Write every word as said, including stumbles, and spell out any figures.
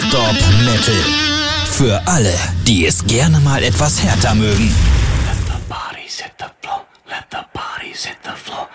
Stop Metal. Für alle, die es gerne mal etwas härter mögen. Let the bodies hit the floor. Let the bodies hit the floor.